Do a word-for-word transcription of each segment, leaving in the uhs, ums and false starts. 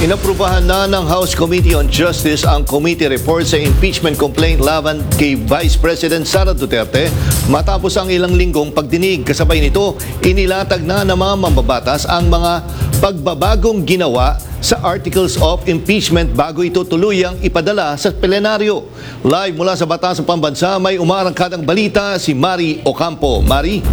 Inaprubahan na ng House Committee on Justice ang committee report sa impeachment complaint laban kay Vice President Sara Duterte matapos ang ilang linggong pagdinig. Kasabay nito, inilatag na ng mga mambabatas ang mga pagbabagong ginawa sa Articles of Impeachment bago ito tuluyang ipadala sa plenaryo. Live mula sa Batasang Pambansa, may umaarangkadang balita si Mari Ocampo. Mari?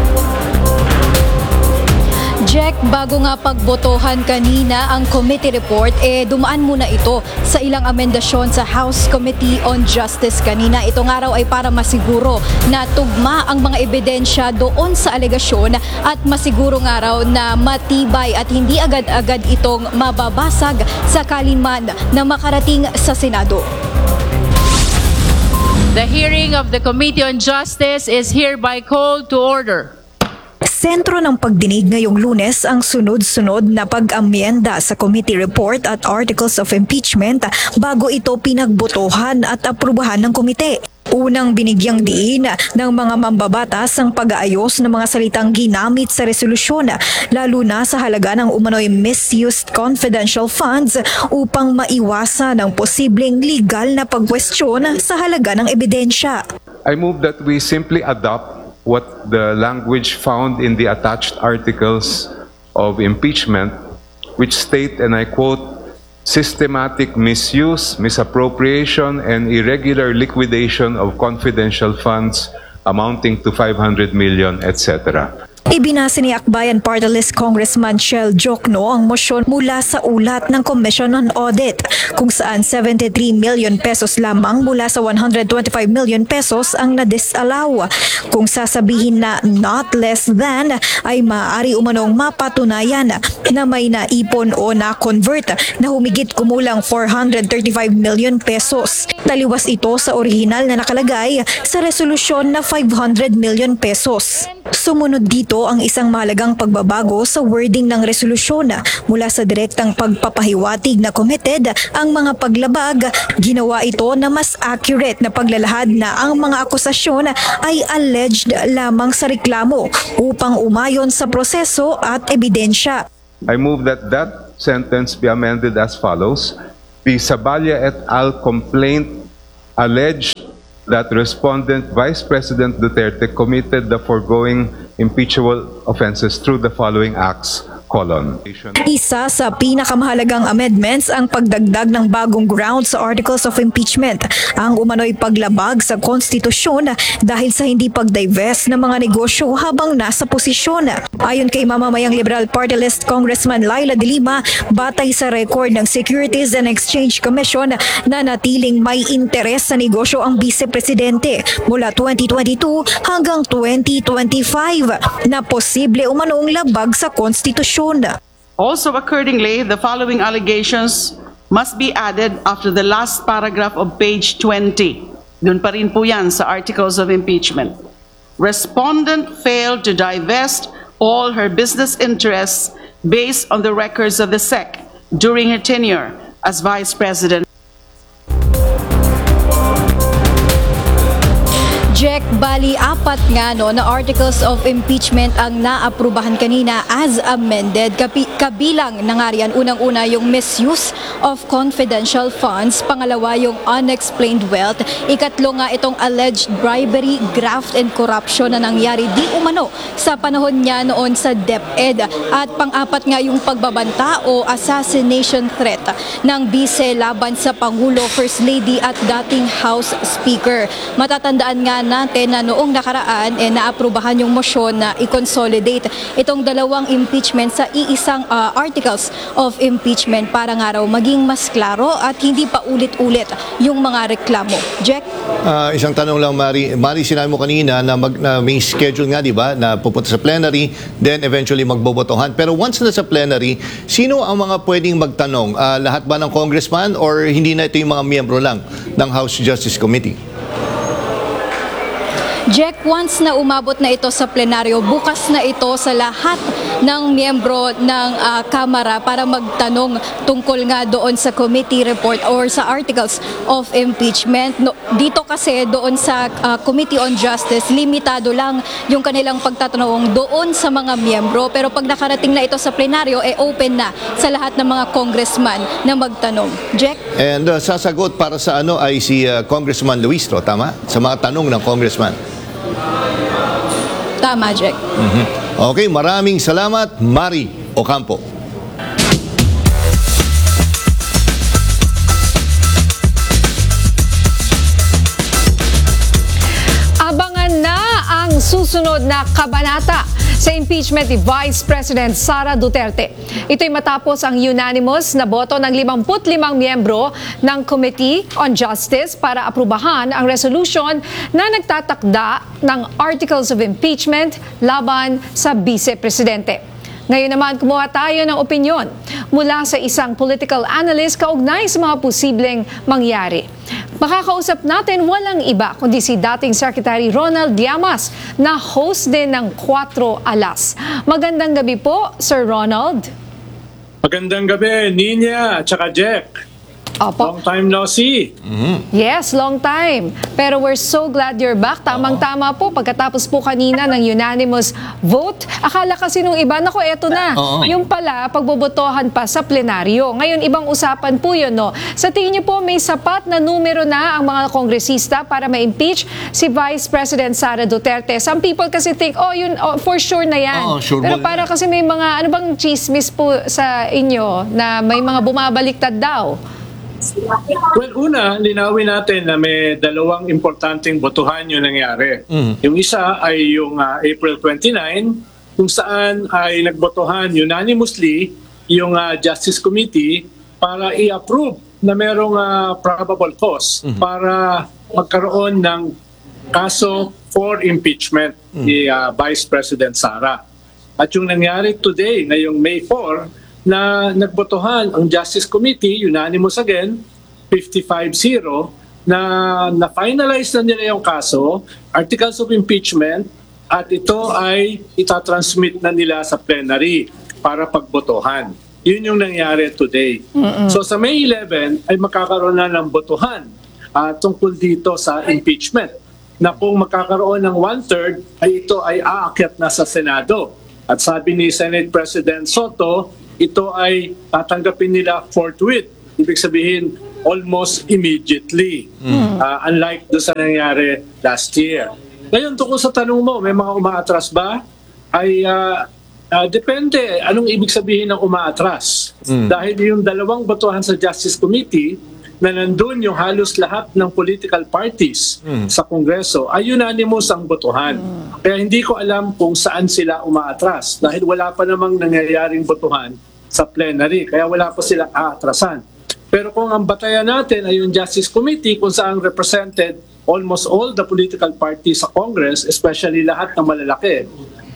Jack, bago nga pagbotohan kanina ang committee report, eh dumaan muna ito sa ilang amendasyon sa House Committee on Justice kanina. Itong araw ay para masiguro na tugma ang mga ebidensya doon sa alegasyon at masiguro nga raw na matibay at hindi agad-agad itong mababasag sakaling man na makarating sa Senado. The hearing of the Committee on Justice is hereby called to order. Sentro ng pagdinig ngayong Lunes ang sunod-sunod na pag-amyenda sa committee report at articles of impeachment bago ito pinagbotohan at aprubahan ng komite. Unang binigyang diin ng mga mambabatas ang pag-aayos ng mga salitang ginamit sa resolusyon, lalo na sa halaga ng umano'y misused confidential funds upang maiwasan ang posibleng legal na pagkwestiyon sa halaga ng ebidensya. I move that we simply adopt what the language found in the attached articles of impeachment, which state, and I quote, systematic misuse, misappropriation, and irregular liquidation of confidential funds amounting to five hundred million, et cetera. Ibinasa ni Akbayan Party List Congressman Shell Jokno ang motion mula sa ulat ng Commission on Audit kung saan seventy-three million pesos lamang mula sa one hundred twenty-five million pesos ang na-disallow. Kung sasabihin na not less than ay maaari umanong mapatunayan na may naipon o na-convert na humigit kumulang four hundred thirty-five million pesos. Taliwas ito sa orihinal na nakalagay sa resolusyon na five hundred million pesos. Sumunod dito ang isang mahalagang pagbabago sa wording ng resolusyon. Mula sa direktang pagpapahiwatig na committed ang mga paglabag, ginawa ito na mas accurate na paglalahad na ang mga akusasyon ay alleged lamang sa reklamo upang umayon sa proseso at ebidensya. I move that that sentence be amended as follows. The Saballa et al. Complaint alleged that respondent Vice President Duterte committed the foregoing impeachable offenses through the following acts, colon. Isa sa pinakamahalagang amendments ang pagdagdag ng bagong ground sa Articles of Impeachment, ang umano'y paglabag sa konstitusyon dahil sa hindi pag-divest ng mga negosyo habang nasa posisyon. Ayon kay mamamayang Liberal Party List Congressman Laila De Lima, batay sa record ng Securities and Exchange Commission na natiling may interes sa negosyo ang Vice Presidente mula twenty twenty-two hanggang twenty twenty-five na posible umanong labag sa konstitusyon. Also accordingly, the following allegations must be added after the last paragraph of page twenty. Doon pa rin po yan sa Articles of Impeachment. Respondent failed to divest all her business interests based on the records of the S E C during her tenure as Vice President. Jack, bali apat nga no, na articles of impeachment ang naaprubahan kanina as amended. Kapi, kabilang na nga riyan, unang-una yung misuse of confidential funds, pangalawa yung unexplained wealth, ikatlo nga itong alleged bribery, graft, and corruption na nangyari di umano sa panahon niya noon sa DepEd, at pang-apat nga yung pagbabanta o assassination threat ng bise laban sa Pangulo, First Lady at dating House Speaker. Matatandaan nga natin na noong nakaraan eh, naaprubahan yung motion na i-consolidate itong dalawang impeachment sa iisang uh, articles of impeachment para nga raw maging mas klaro at hindi pa ulit-ulit yung mga reklamo. Jack? Uh, isang tanong lang, Mari. Mari, sinabi mo kanina na, mag, na may schedule nga, di ba, na pupunta sa plenary, then eventually magbobotohan. Pero once na sa plenary, sino ang mga pwedeng magtanong? Uh, lahat ba ng congressman or hindi na ito yung mga miyembro lang ng House Justice Committee? Jack, once na umabot na ito sa plenaryo, bukas na ito sa lahat ng miyembro ng ah, Kamara para magtanong tungkol nga doon sa committee report or sa articles of impeachment. No, dito kasi doon sa ah, Committee on Justice, limitado lang yung kanilang pagtatanong doon sa mga miyembro. Pero pag nakarating na ito sa plenaryo, eh open na sa lahat ng mga congressman na magtanong. Jack? And uh, sasagot para sa ano ay si uh, Congressman Luistro, tama? Sa mga tanong ng congressman. Tama, Jack. Okay, maraming salamat, Mari Ocampo. Abangan na ang susunod na kabanata sa impeachment ni Vice President Sara Duterte. Ito'y matapos ang unanimous na boto ng limampu't limang miyembro ng Committee on Justice para aprubahan ang resolution na nagtatakda ng Articles of Impeachment laban sa Vice Presidente. Ngayon naman, kumuha tayo ng opinyon mula sa isang political analyst kaugnay sa mga posibleng mangyari. Makakausap natin walang iba kundi si dating Secretary Ronald Llamas na host din ng Cuatro Alas. Magandang gabi po, Sir Ronald. Magandang gabi, Nina at saka Jack. Opo. Long time no see. Yes, long time. Pero we're so glad you're back. Tamang-tama po, pagkatapos po kanina ng unanimous vote, akala kasi nung iba, naku, eto na. Oo. Yung pala, pagbobotohan pa sa plenaryo. Ngayon, ibang usapan po yun, no? Sa tingin niyo po, may sapat na numero na ang mga kongresista para ma-impeach si Vice President Sara Duterte. Some people kasi think, oh, yun, oh, for sure na yan. Oo, sure Pero ball para kasi may mga, ano bang chismis po sa inyo na may mga bumabaliktad daw? Well, una, linawin natin na may dalawang importanteng botohan yung nangyari. Yung isa ay yung uh, April twenty-ninth, kung saan ay nagbotohan unanimously yung uh, Justice Committee para i-approve na merong uh, probable cause para magkaroon ng kaso for impeachment ni uh, Vice President Sara. At yung nangyari today, ngayong May fourth, na nagbotohan ang Justice Committee, unanimous again, fifty-five zero, na na-finalize na nila yung kaso, articles of impeachment, at ito ay itatransmit na nila sa plenary para pagbotohan. Yun yung nangyari today. So sa May eleventh ay makakaroon na ng botohan uh, tungkol dito sa impeachment, na kung makakaroon ng one-third, ay ito ay aakyat na sa Senado. At sabi ni Senate President Soto, ito ay tatanggapin nila forthwith. Ibig sabihin, almost immediately. Mm. Uh, unlike doon sa nangyari last year. Ngayon, tungkol sa tanong mo, may mga umaatras ba? Ay uh, uh, depende. Anong ibig sabihin ng umaatras? Mm. Dahil yung dalawang botohan sa Justice Committee na nandun yung halos lahat ng political parties mm. sa Kongreso ay unanimous ang botohan. Mm. Kaya hindi ko alam kung saan sila umaatras dahil wala pa namang nangyayaring botohan sa plenary. Kaya wala pa silang aatrasan. Pero kung ang batayan natin ay yung Justice Committee kung saan represented almost all the political parties sa Congress, especially lahat ng malalaki,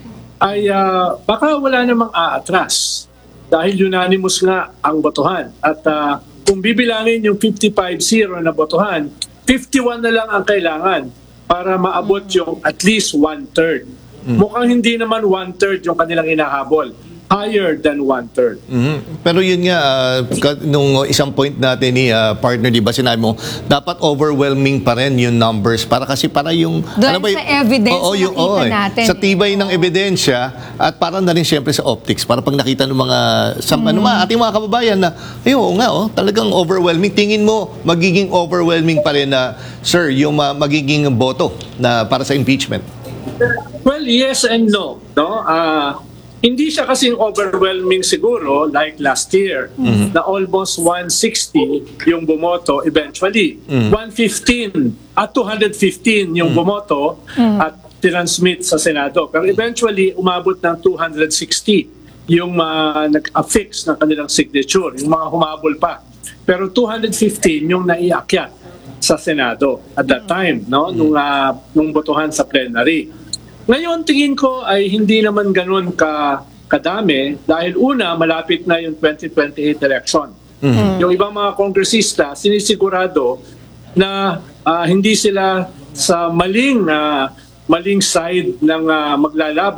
ay uh, baka wala namang aatras dahil unanimous nga ang botohan. At uh, kung bibilangin yung fifty-five zero na botohan, fifty-one na lang ang kailangan para maabot yung at least one-third. Mm. Mukhang hindi naman one-third yung kanilang hinahabol. Higher than one-third. Mm-hmm. Pero yun nga, uh, nung isang point natin ni uh, partner, di ba sinabi mo, dapat overwhelming pa rin yung numbers para kasi para yung... Doon ano ba, sa evidence oo, yung, nakita oo, eh, natin. Sa tibay ng ebidensya at para na rin siyempre sa optics para pag nakita ng mga sa, mm. ano, mga, ating mga kababayan na, ay oo nga, oh, talagang overwhelming. Tingin mo, magiging overwhelming pa rin na, sir, yung uh, magiging boto na para sa impeachment? Well, yes and no. no? Uh, Hindi siya kasing overwhelming siguro like last year mm-hmm. na almost one sixty yung bumoto eventually. Mm-hmm. one fifteen at two fifteen yung mm-hmm. bumoto mm-hmm. at transmit sa Senado. Pero eventually umabot ng two sixty yung uh, nag-affix ng kanilang signature, yung mga humabol pa. Pero two fifteen yung naiakyat sa Senado at that time, no, nung, uh, nung botohan sa plenary. Ngayon, tingin ko ay hindi naman ganun ka, kadami dahil una, malapit na yung twenty twenty-eight election. Mm-hmm. Yung ibang mga kongresista, sinisigurado na uh, hindi sila sa maling uh, maling side ng uh, maglalaban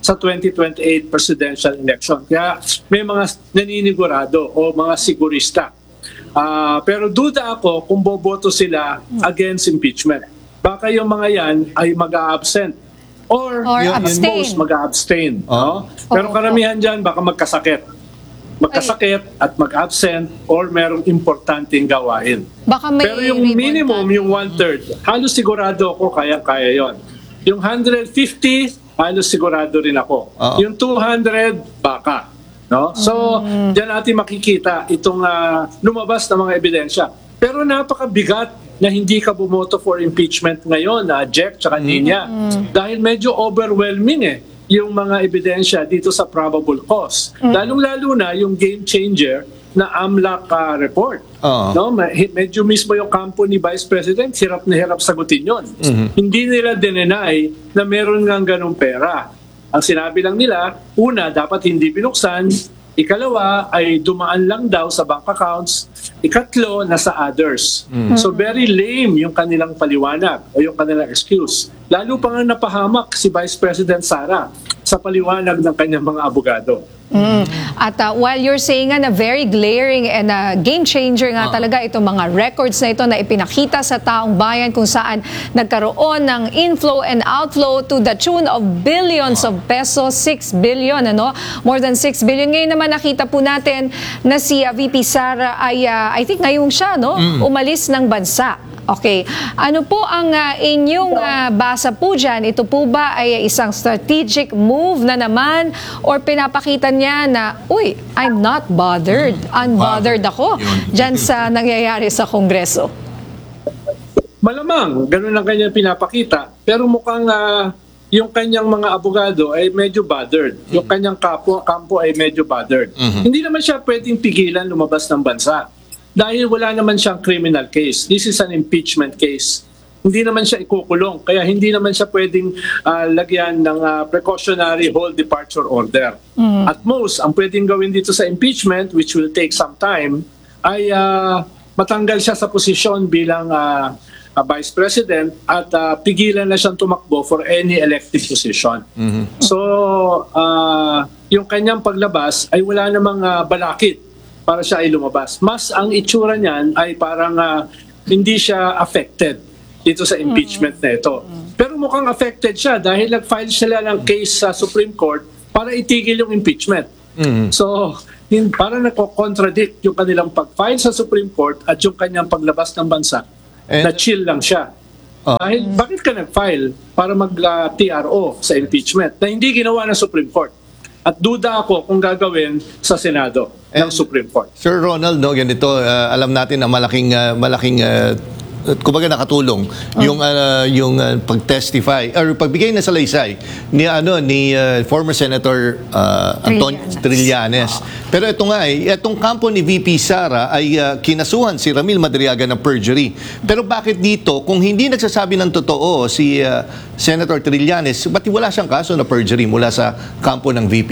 sa twenty twenty-eight presidential election. Kaya may mga naninigurado o mga sigurista. Ah, pero duda ako kung boboto sila against impeachment. Baka yung mga yan ay mag-a-absent or, Or at abstain. most mag-a-abstain. Oh. No? Pero karamihan dyan baka magkasakit. Magkasakit at mag-absent or merong importanteng gawain. Baka may Pero yung ribbon minimum, cutting. yung one-third, halos sigurado ako kaya-kaya yon. Yung one hundred fifty, halos sigurado rin ako. Oo. Yung two hundred, baka. No? So, diyan natin makikita itong ah, lumabas na mga ebidensya. Pero napakabigat na hindi ka bumoto for impeachment ngayon, na Jack tsaka Ninya. Dahil medyo overwhelming eh yung mga ebidensya dito sa probable cause. Lalong-lalo na yung game changer na AMLAC ah, report. Oo. No, ma- he- medyo mismo yung kampo ni Vice President, hirap na hirap sagutin yon. Hindi nila dinenay na meron ngang ganong pera. Ang sinabi lang nila, una, dapat hindi binuksan. Ikalawa, ay dumaan lang daw sa bank accounts. Ikatlo, nasa others. So very lame yung kanilang paliwanag o yung kanilang excuse. Lalo pa nga napahamak si Vice President Sara sa paliwanag ng kanyang mga abogado. Mm. At uh, while you're saying nga na very glaring and uh, game changer nga talaga itong mga records na ito na ipinakita sa taong bayan kung saan nagkaroon ng inflow and outflow to the tune of billions of pesos, six billion, ano? More than six billion. Ngayon naman nakita po natin na si uh, V P Sara ay, uh, I think ngayong siya, no? Umalis ng bansa. Okay. Ano po ang uh, inyong uh, basa po dyan? Ito po ba ay isang strategic move na naman or pinapakita niya na, uy, I'm not bothered. Unbothered ako dyan sa nangyayari sa Kongreso? Malamang, ganun ang kanyang pinapakita. Pero mukhang ah, yung kanyang mga abogado ay medyo bothered. Yung kanyang kapo, kampo ay medyo bothered. Hindi naman siya pwedeng pigilan lumabas ng bansa. Dahil wala naman siyang criminal case. This is an impeachment case. Hindi naman siya ikukulong. Kaya hindi naman siya pwedeng ah, lagyan ng ah, precautionary hold departure order. At most, ang pwedeng gawin dito sa impeachment, which will take some time, ay ah, matanggal siya sa posisyon bilang ah, ah, Vice President at ah, pigilan na siyang tumakbo for any elective position. So, ah, yung kanyang paglabas ay wala namang ah, balakid para siya ay lumabas. Mas ang itsura niyan ay parang ah, hindi siya affected dito sa impeachment na ito. Pero mukhang affected siya dahil nag-file sila ng case sa Supreme Court para itigil yung impeachment. So, hin- parang nako-contradict yung kanilang pag-file sa Supreme Court at yung kanyang paglabas ng bansa. And- na chill lang siya. Dahil bakit ka nag-file para mag-T R O sa impeachment na hindi ginawa ng Supreme Court? At duda ako kung gagawin sa Senado ng And- Supreme Court. Sir Ronald, no, ganito, uh, alam natin na malaking uh, malaking uh, kumbaga nakatulong yung uh, yung uh, pag-testify or pagbigay na salaysay ni ano ni uh, former Senator uh, Antonio Trillanes. Pero ito nga eh, itong kampo ni V P Sara ay uh, kinasuhan si Ramil Madriaga ng perjury. Pero bakit dito kung hindi nagsasabi ng totoo si uh, Senator Trillanes, ba't wala siyang kaso na perjury mula sa kampo ng V P?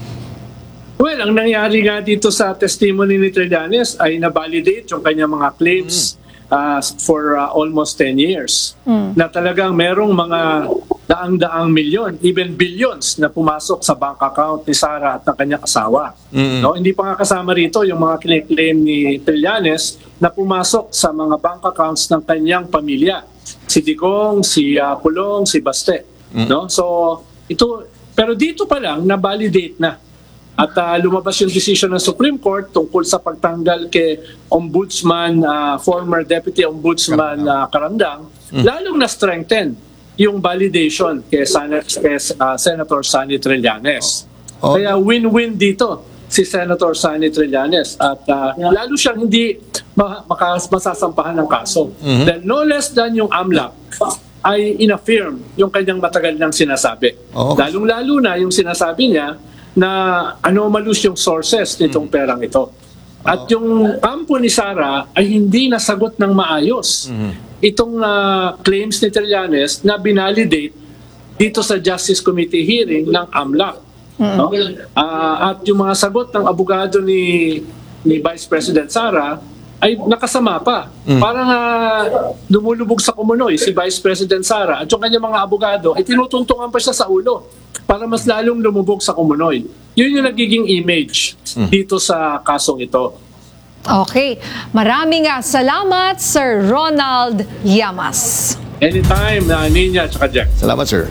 Well, ang nangyari nga dito sa testimony ni Trillanes ay na-validate yung kanyang mga claims uh, for uh, almost ten years. Na talagang merong mga daang-daang milyon, even billions na pumasok sa bank account ni Sara at ng kanyang asawa. No, hindi pa nga kasama rito yung mga kine-claim ni Trillanes na pumasok sa mga bank accounts ng kanyang pamilya. Si Digong, si uh, Pulong, si Baste. No? So, ito, pero dito pa lang na-validate na. At uh, lumabas yung decision ng Supreme Court tungkol sa pagtanggal kay Ombudsman, uh, former Deputy Ombudsman uh, Karandang, lalong na-strengthen yung validation kay, Sen- kay uh, Senator Sonny Trillanes. Oh. Kaya win-win dito si Senator Sonny Trillanes at uh, lalo siyang hindi ma- maka- masasampahan ng kaso. Dahil no less than yung AMLAC ay inaffirm yung kanyang matagal nang sinasabi. Oh. Lalong-lalo na yung sinasabi niya na anomalous yung sources nitong perang ito. At yung kampo ni Sara ay hindi nasagot ng maayos itong uh, claims ni Trillanes na binalidate dito sa Justice Committee hearing ng AMLAC. No? Uh, at yung mga sagot ng abogado ni, ni Vice President Sara ay nakasama pa. Parang uh, lumulubog sa kumunoy si Vice President Sara at yung kanyang mga abogado ay tinutungtungan pa siya sa ulo para mas lalong lumubog sa kumunoy. Yun yung nagiging image dito sa kasong ito. Okay. Maraming nga salamat, Sir Ronald Llamas. Anytime, na Ninya at Jack. Salamat, sir.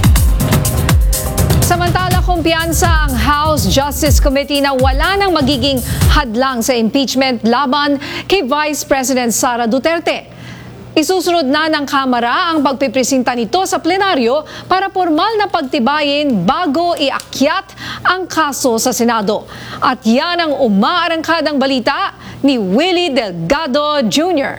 Samantala, kumpiyansa ang House Justice Committee na wala nang magiging hadlang sa impeachment laban kay Vice President Sara Duterte. Isusunod na ng Kamara ang pagpipresinta nito sa plenaryo para formal na pagtibayin bago iakyat ang kaso sa Senado. At yan ang umaarangkadang balita ni Willie Delgado Junior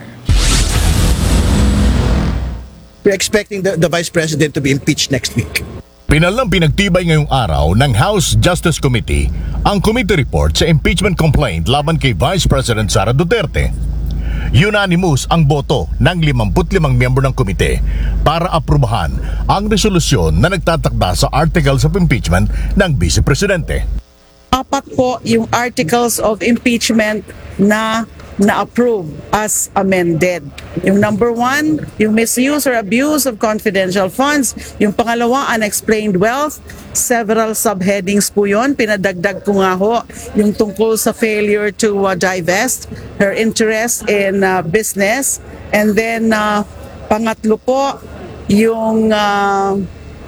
We're expecting the, the Vice President to be impeached next week. Pinalang pinagtibay ngayong araw ng House Justice Committee ang committee report sa impeachment complaint laban kay Vice President Sara Duterte. Unanimous ang boto ng limampu't limang miyembro ng komite para aprubahan ang resolusyon na nagtatakda sa articles of impeachment ng Vice Presidente. Apat po yung articles of impeachment na na-approve as amended. Yung number one, yung misuse or abuse of confidential funds. Yung pangalawa, unexplained wealth. Several subheadings po yun. Pinadagdag ko nga ho yung tungkol sa failure to uh, divest her interest in uh, business. And then, uh, pangatlo po, yung uh,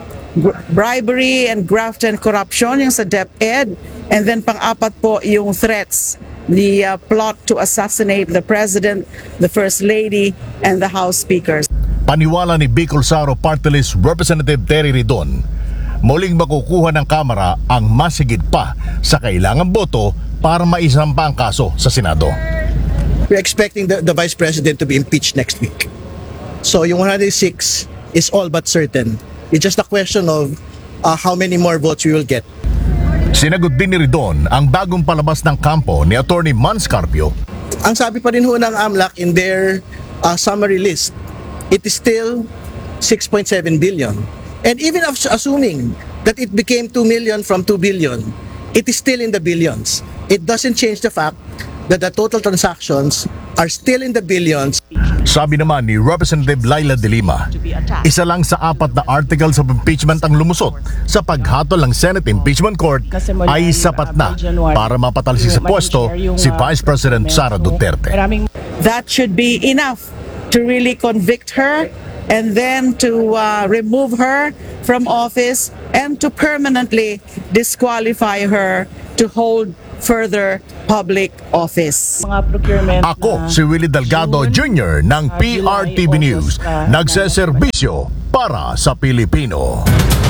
bribery and graft and corruption, yung sa DepEd. And then, pang-apat po, yung threats. The uh, plot to assassinate the President, the First Lady, and the House Speakers. Paniwala ni Bicol Saro Party List Representative Terry Ridon, muling makukuha ng Kamara ang masigit pa sa kailangang boto para maisampa ang kaso sa Senado. We're expecting the, the Vice President to be impeached next week. So yung one hundred six is all but certain. It's just a question of uh, how many more votes we will get. Sinagot din ni Ridon ang bagong palabas ng kampo ni Attorney Man Scarpio. Ang sabi pa rin ho ng AMLAC in their uh, summary list, it is still six point seven billion. And even assuming that it became two million from two billion, it is still in the billions. It doesn't change the fact that the total transactions are still in the billions. Sabi naman ni Representative Laila De Lima, isa lang sa apat na articles of impeachment ang lumusot sa paghatol ng Senate Impeachment Court ay sapat na para mapatalsik sa pwesto si Vice President Sara Duterte. That should be enough to really convict her and then to uh, remove her from office and to permanently disqualify her to hold further public office. Ako si Willie Delgado Junior ng P R T V News, nagseserbisyo para sa Pilipino.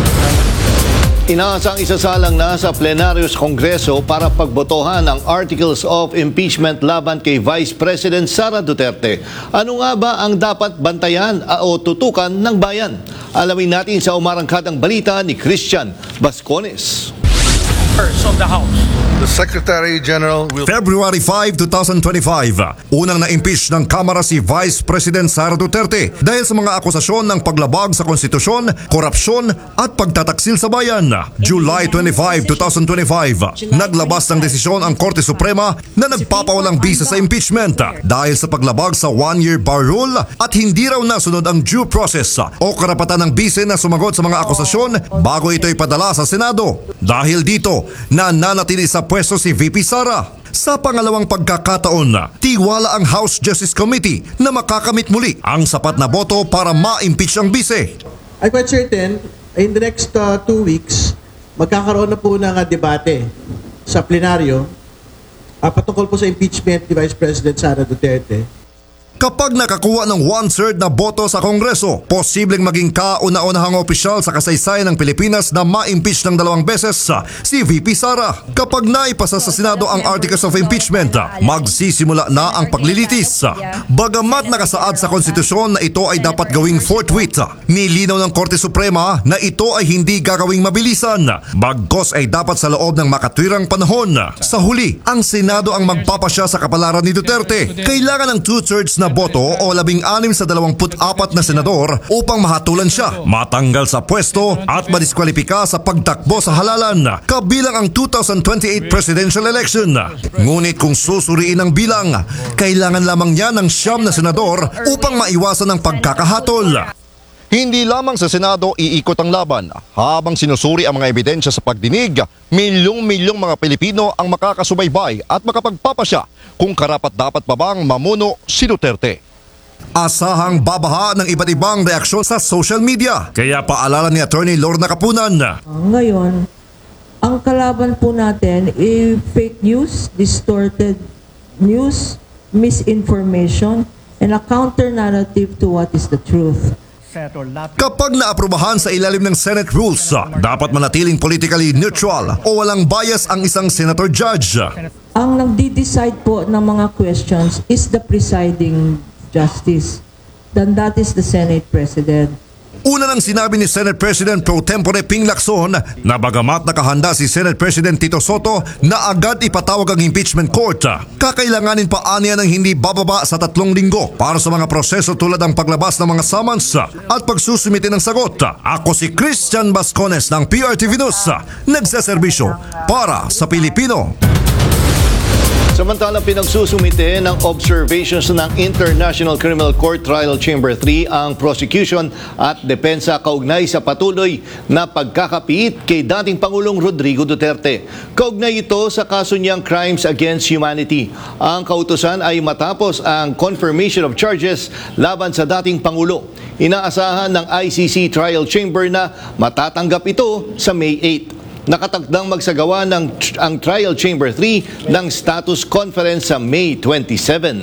Inaasang isasalang na sa plenaryo sa Kongreso para pagbotohan ang Articles of Impeachment laban kay Vice President Sara Duterte. Ano nga ba ang dapat bantayan o tutukan ng bayan? Alamin natin sa umarangkadang balita ni Christian Bascones. Of the House. The Secretary General will... February fifth, twenty twenty-five, unang na-impeach ng Kamara si Vice President Sara Duterte dahil sa mga akusasyon ng paglabag sa konstitusyon, korupsyon at pagtataksil sa bayan. July twenty-fifth, twenty twenty-five, naglabas ng desisyon ang Korte Suprema na nagpapawalang bisa sa impeachment dahil sa paglabag sa one-year bar rule at hindi raw nasunod ang due process o karapatan ng bise na sumagot sa mga akusasyon bago ito ipadala sa Senado. Dahil dito, nananatili sa pwesto si V P Sara. Sa pangalawang pagkakataon, tiwala ang House Justice Committee na makakamit muli ang sapat na boto para ma-impeach ang bise. I'm quite certain, in the next uh, two weeks, magkakaroon na po ng uh, debate sa plenaryo uh, patungkol po sa impeachment ni Vice President Sara Duterte. Kapag nakakuha ng one-third na boto sa Kongreso, posibleng maging kauna-unahang opisyal sa kasaysayan ng Pilipinas na ma-impeach ng dalawang beses si V P Sara. Kapag naipasa sa Senado ang Articles of Impeachment, magsisimula na ang paglilitis. Bagamat nakasaad sa konstitusyon na ito ay dapat gawing forthwith, nilinaw ng Korte Suprema na ito ay hindi gagawing mabilisan, bagkos ay dapat sa loob ng makatwirang panahon. Sa huli, ang Senado ang magpapasya sa kapalaran ni Duterte. Kailangan ng two-thirds na na boto o labing anim sa dalawamput apat na senador upang mahatulan siya, matanggal sa pwesto at madiskwalipika sa pagtakbo sa halalan kabilang ang two thousand twenty-eight presidential election. Ngunit kung susuriin ang bilang, kailangan lamang niya ng siyam na senador upang maiwasan ang pagkakahatol. Hindi lamang sa Senado iikot ang laban. Habang sinusuri ang mga ebidensya sa pagdinig, milyong-milyong mga Pilipino ang makakasubaybay at makapagpapasya kung karapat-dapat pa bang mamuno si Duterte. Asahang babaha ng iba't ibang reaksyon sa social media. Kaya paalala ni Attorney Lorna Capunan. Ngayon, ang kalaban po natin ay fake news, distorted news, misinformation, and a counter-narrative to what is the truth. Kapag naaprubahan sa ilalim ng Senate rules, dapat manatiling politically neutral o walang bias ang isang senator judge. Ang nagdi-decide po ng mga questions is the presiding justice. Then that is the Senate President. Una nang sinabi ni Senate President Pro Tempore Ping Lacson na bagamat nakahanda si Senate President Tito Soto na agad ipatawag ang impeachment court, kakailanganin pa aniya ng hindi bababa sa tatlong linggo para sa mga proseso tulad ng paglabas ng mga summons at pagsusumite ng sagot. Ako si Christian Bascones ng P R T V News, nagseserbisyo para sa Pilipino. Samantalang pinagsusumite ng observations ng International Criminal Court Trial Chamber three ang prosecution at depensa kaugnay sa patuloy na pagkakapiit kay dating Pangulong Rodrigo Duterte. Kaugnay ito sa kaso niyang crimes against humanity. Ang kautusan ay matapos ang confirmation of charges laban sa dating Pangulo. Inaasahan ng I C C Trial Chamber na matatanggap ito sa May eighth. Nakatagdang magsagawa ng ang Trial Chamber three ng status conference sa May twenty-seven.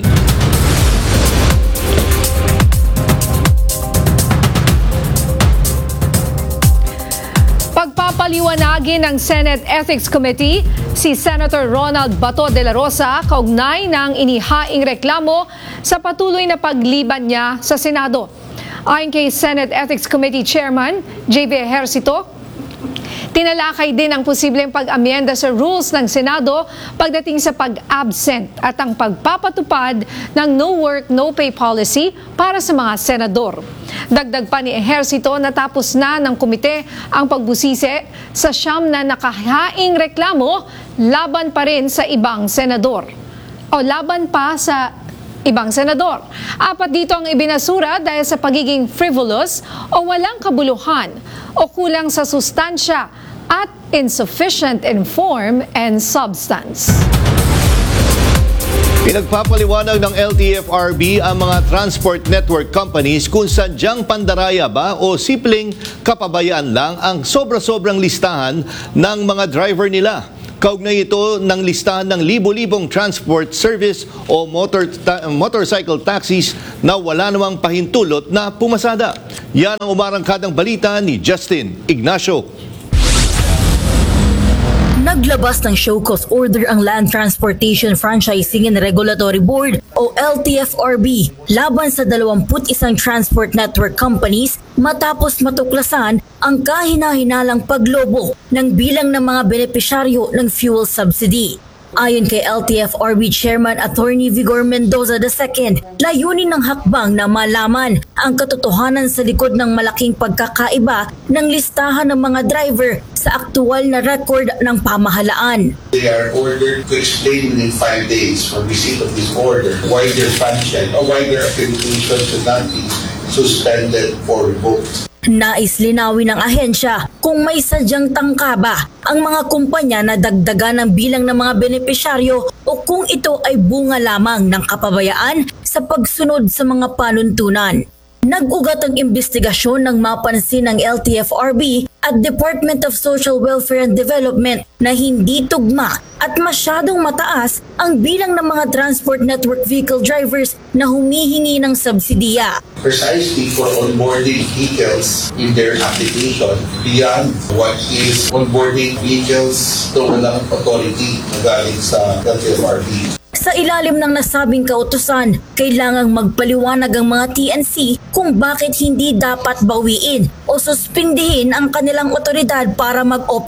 Pagpapaliwanagin ng Senate Ethics Committee si Senator Ronald Bato de la Rosa kaugnay ng inihaing reklamo sa patuloy na pagliban niya sa Senado. Ayon kay Senate Ethics Committee Chairman J V Ejercito, tinalakay din ang posibleng pag-amyenda sa rules ng Senado pagdating sa pag-absent at ang pagpapatupad ng no work, no pay policy para sa mga senador. Dagdag pa ni Ejercito, natapos na ng komite ang pagbusise sa siyam na nakahaing reklamo laban pa rin sa ibang senador. O laban pa sa ibang senador. Apat dito ang ibinasura dahil sa pagiging frivolous o walang kabuluhan o kulang sa sustansya at insufficient in form and substance. Pinagpapaliwanag ng L T F R B ang mga transport network companies kung sadyang pandaraya ba o simpleng kapabayaan lang ang sobra-sobrang listahan ng mga driver nila. Kaugnay ito ng listahan ng libo-libong transport service o motor ta- motorcycle taxis na wala namang pahintulot na pumasada. Yan ang umarangkadang balita ni Justin Ignacio. Naglabas ng show cause order ang Land Transportation Franchising and Regulatory Board o L T F R B laban sa dalawampu't isang transport network companies matapos matuklasan ang kahina-hinalang paglobo ng bilang ng mga benepisyaryo ng fuel subsidy. Ayon kay L T F R B Chairman Attorney Vigor Mendoza the second, layunin ng hakbang na malaman ang katotohanan sa likod ng malaking pagkakaiba ng listahan ng mga driver sa aktual na record ng pamahalaan. They are ordered to explain within five days from receipt of this order why their franchise or why their accreditation should not be suspended or revoked. Nais linawin ng ahensya kung may sadyang tangkaba ang mga kumpanya na dagdagan ng bilang ng mga benepisyaryo o kung ito ay bunga lamang ng kapabayaan sa pagsunod sa mga panuntunan. Nag-ugat ang investigasyon ng mapansin ng L T F R B at Department of Social Welfare and Development na hindi tugma at masyadong mataas ang bilang ng mga transport network vehicle drivers na humihingi ng subsidiya. Precisely for onboarding vehicles in their application beyond what is onboarding vehicles to walang authority na galing sa L T F R B. Sa ilalim ng nasabing kautusan, kailangang magpaliwanag ang mga T N C kung bakit hindi dapat bawiin o suspindihin ang kanilang otoridad para mag-operate.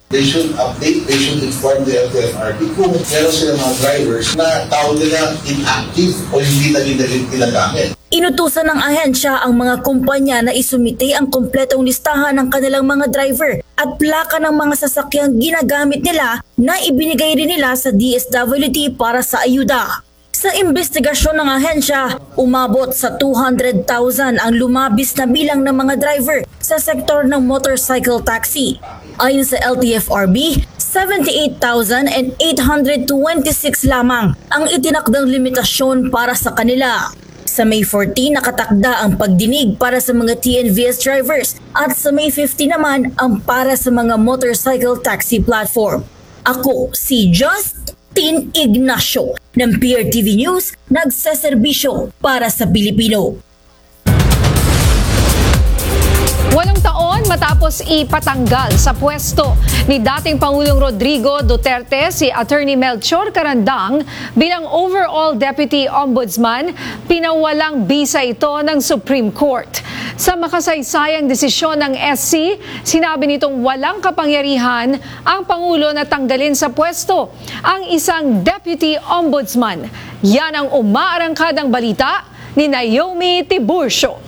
They should update, they should inform the L T F R B kung meron silang mga drivers na tawag nila inactive o hindi na ginagamit. Inutusan ng ahensya ang mga kumpanya na isumite ang kumpletong listahan ng kanilang mga driver at plaka ng mga sasakyang ginagamit nila na ibinigay rin nila sa D S W D para sa ayuda. Sa investigasyon ng ahensya, umabot sa two hundred thousand ang lumabis na bilang ng mga driver sa sektor ng motorcycle taxi. Ayon sa L T F R B, seventy-eight thousand eight hundred twenty-six lamang ang itinakdang limitasyon para sa kanila. Sa May fourteen, nakatakda ang pagdinig para sa mga T N V S drivers at sa May fifteen naman ang para sa mga motorcycle taxi platform. Ako si Justin Ignacio ng P R T V News, nagseserbisyo para sa Pilipino. Walong taon matapos ipatanggal sa pwesto ni dating Pangulong Rodrigo Duterte si Attorney Melchor Carandang bilang overall Deputy Ombudsman, pinawalang bisa ito ng Supreme Court. Sa makasaysayang desisyon ng S C, sinabi nitong walang kapangyarihan ang Pangulo na tanggalin sa pwesto ang isang Deputy Ombudsman. Yan ang umaarangkadang balita ni Naomi Tiburcio.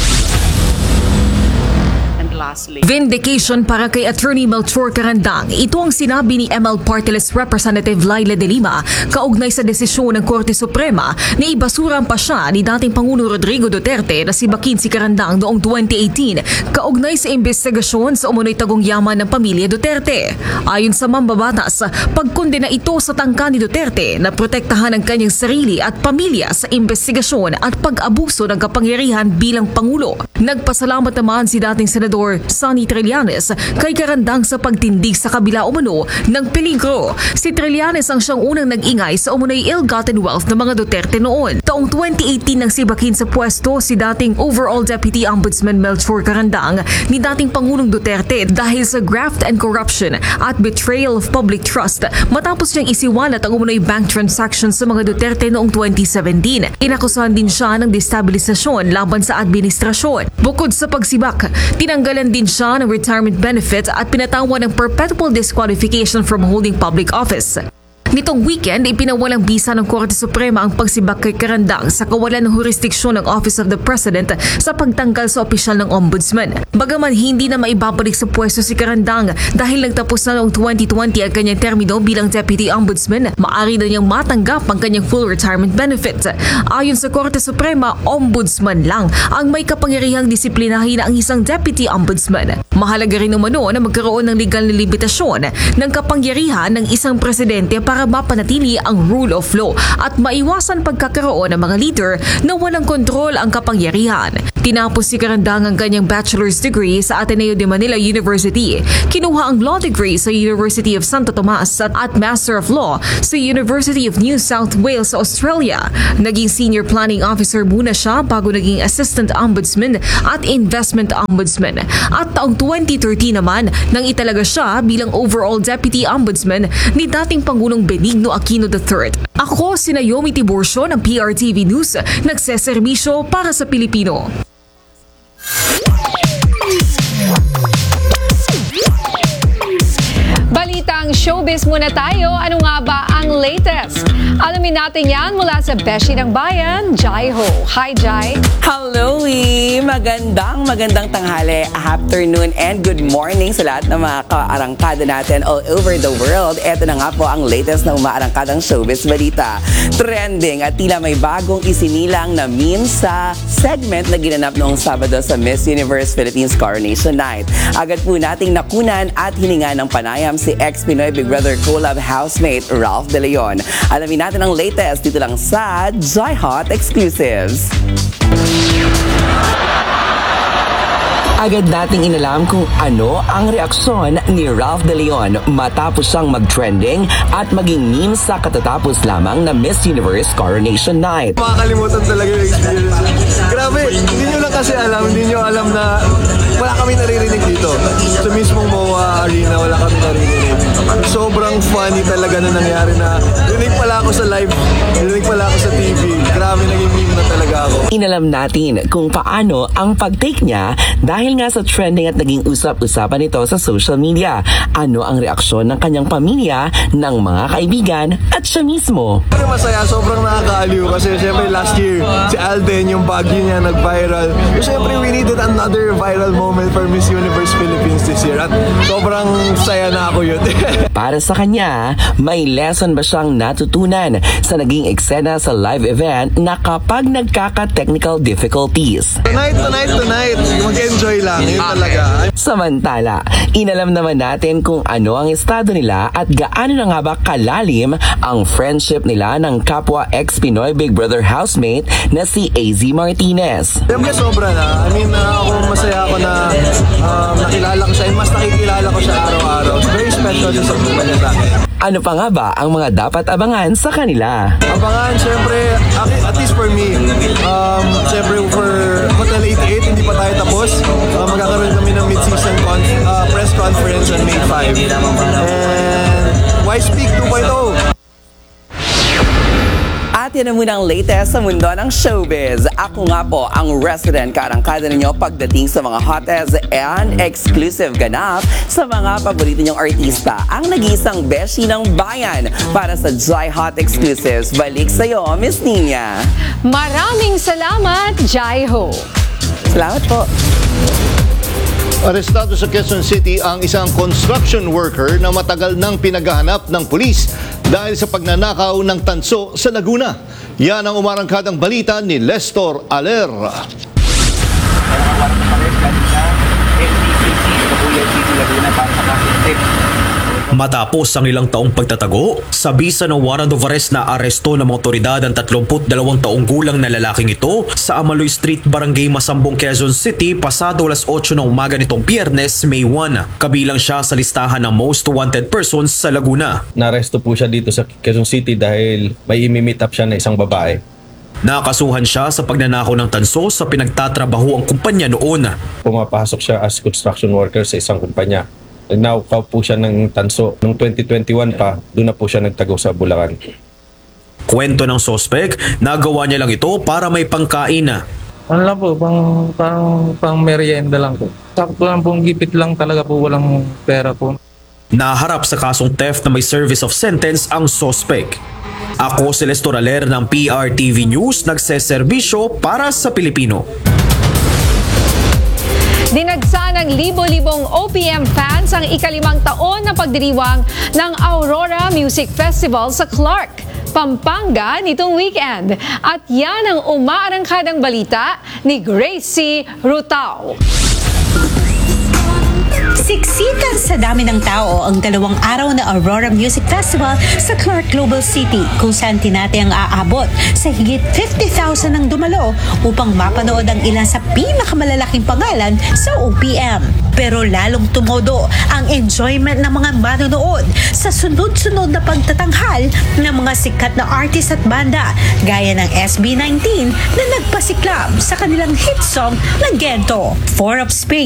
Lastly, vindication para kay Attorney Melchor Carandang. Ito ang sinabi ni M L Party List Representative Laila De Lima kaugnay sa desisyon ng Korte Suprema na ibasura ang pasya ni dating Pangulo Rodrigo Duterte na si Bakin si Carandang noong twenty eighteen kaugnay sa investigasyon sa umunoy tagong yaman ng pamilya Duterte. Ayon sa mambabatas, pagkondena ito sa tangka ni Duterte na protektahan ang kanyang sarili at pamilya sa investigasyon at pag-abuso ng kapangyarihan bilang Pangulo. Nagpasalamat naman si dating Senador Sonny Trillanes kay Carandang sa pagtindig sa kabila umano ng peligro. Si Trillanes ang siyang unang nag-ingay sa umunoy ill-gotten wealth ng mga Duterte noon. Taong twenty eighteen nang sibakin sa pwesto si dating overall Deputy Ombudsman Melchor Carandang ni dating Pangulong Duterte dahil sa graft and corruption at betrayal of public trust matapos niyang isiwalat ang umunoy bank transactions sa mga Duterte noong twenty seventeen. Inakusahan din siya ng destabilisasyon laban sa administrasyon. Bukod sa pagsibak, tinanggal din siya ng retirement benefit at pinatawan ng perpetual disqualification from holding public office. Nitong weekend, ipinawalang bisa ng Korte Suprema ang pagsibak kay Carandang sa kawalan ng jurisdiksyon ng Office of the President sa pagtanggal sa opisyal ng Ombudsman. Bagaman hindi na maibabalik sa pwesto si Carandang dahil nagtapos na noong twenty twenty ang kanyang termino bilang Deputy Ombudsman, maaari na niyang matanggap ang kanyang full retirement benefit. Ayon sa Korte Suprema, Ombudsman lang ang may kapangyarihang disiplinahin ang isang Deputy Ombudsman. Mahalaga rin umano na magkaroon ng legal na limitasyon ng kapangyarihan ng isang presidente para mapanatili ang rule of law at maiwasan pagkakaroon ng mga leader na walang kontrol ang kapangyarihan. Tinapos si Carandang ang kanyang bachelor's degree sa Ateneo de Manila University. Kinuha ang law degree sa University of Santo Tomas at Master of Law sa University of New South Wales sa Australia. Naging senior planning officer muna siya bago naging assistant ombudsman at investment ombudsman. At taong twenty thirteen naman nang italaga siya bilang overall deputy ombudsman ni dating Pangulong Benigno Aquino the third. Ako si Naomi Tiburcio ng P R T V News, nagseserbisyo para sa Pilipino. Balitang showbiz muna tayo. Ano nga ba ang latest? Alamin natin yan mula sa Beshi ng Bayan, Jai Ho. Hi, Jai. Hello, Lee. Magandang, magandang tanghali, afternoon, and good morning sa lahat ng mga kaarangkada natin all over the world. Ito na nga po ang latest na umaarangkadang showbiz balita. Trending at tila may bagong isinilang na meme sa segment na ginanap noong Sabado sa Miss Universe Philippines Coronation Night. Agad po nating nakunan at hininga ng panayam si ex-Pinoy Big Brother collab housemate Ralph De Leon. Alamin natin ang latest dito lang sa Joy Hot Exclusives. Agad nating inalam kung ano ang reaksyon ni Ralph De Leon matapos siyang mag-trending at maging meme sa katatapos lamang na Miss Universe Coronation Night. Makakalimutan talaga yung experience. Grabe, hindi nyo lang kasi alam, hindi nyo alam na wala kami naririnig dito. Sa mismong M O A Arena, wala kami naririnig. Sobrang funny talaga na nangyari na rinig pala ako sa live, rinig pala ako sa T V. Grabe, naging meme na talaga ako. Inalam natin kung paano ang pag-take niya dahil Dahil nga sa trending at naging usap-usapan ito sa social media, ano ang reaksyon ng kanyang pamilya, ng mga kaibigan at siya mismo? Pero masaya, sobrang nakakaaliw kasi syempre last year si Alden, yung bagyo niya nag-viral. So syempre we needed another viral moment for Miss Universe Philippines this year at sobrang saya na ako yun. Para sa kanya, may lesson ba siyang natutunan sa naging eksena sa live event na kapag nagkaka-technical difficulties? Tonight, tonight, tonight, mag-enjoy lang, yun talaga. Samantala, inalam naman natin kung ano ang estado nila at gaano na nga ba kalalim ang friendship nila ng kapwa ex-Pinoy Big Brother housemate na si A Z Martinez. Siyempre sobra na. I mean, uh, ako masaya ako na um, nakilala ko siya and mas nakikilala ko siya araw-araw. Very special siya sa buhay niya. Ano pa nga ba ang mga dapat abangan sa kanila? Abangan, syempre, at least for me, um, syempre for Hotel eighty-eight, hindi pa tayo tapos. Uh, magkakaroon kami ng mid-season conf- uh, press conference on May fifth. And Why Speak two point oh? At yan na muna ang latest sa mundo ng showbiz. Ako nga po ang resident karangkada ninyo pagdating sa mga hottest and exclusive ganap sa mga paborito nyong artista. Ang nag-iisang beshi ng bayan para sa Jai Hot Exclusives. Balik sa'yo, Miss Nina. Maraming salamat, Jai Ho. Salamat po. Arestado sa Quezon City ang isang construction worker na matagal nang pinaghahanap ng pulis dahil sa pagnanakaw ng tanso sa Laguna. Yan ang umarangkadang balita ni Lestor Aler. Matapos ang ilang taong pagtatago, sa bisa ng warrant of arrest na aresto ng mga otoridad ang tatlumpu't dalawang taong gulang na lalaking ito sa Amaloy Street, Barangay Masambong, Quezon City, pasado alas otso ng umaga nitong Biyernes, May first. Kabilang siya sa listahan ng most wanted persons sa Laguna. Naresto po siya dito sa Quezon City dahil may imi-meet up siya na isang babae. Nakasuhan siya sa pagnanakaw ng tanso sa pinagtatrabaho ang kumpanya noon. Pumapasok siya as construction worker sa isang kumpanya. Nagnakaw po siya ng tanso. Noong twenty twenty-one pa, doon na po siya nagtago sa Bulacan. Kwento ng sospek, nagawa niya lang ito para may pangkain na. Ano lang po, pang, pang, pang merienda lang po. Sakto lang pong gipit lang talaga po, walang pera po. Naharap sa kasong theft na may service of sentence ang sospek. Ako si Lestor Aler ng P R T V News, nagseserbisyo para sa Pilipino. Dinagsa ng libo-libong O P M fans ang ikalimang taon na pagdiriwang ng Aurora Music Festival sa Clark, Pampanga nitong weekend. At yan ang umaarangkadang balita ni Gracie Rutao. Siksikan sa dami ng tao ang dalawang araw na Aurora Music Festival sa Clark Global City, kung saan tinatay ang aabot sa higit fifty thousand ang dumalo upang mapanood ang ilan sa pinakamalalaking pangalan sa O P M. Pero lalong tumodo ang enjoyment ng mga manonood sa sunod-sunod na pagtatanghal ng mga sikat na artist at banda gaya ng S B nineteen na nagpasiklab sa kanilang hit song na Gento. Four of Spades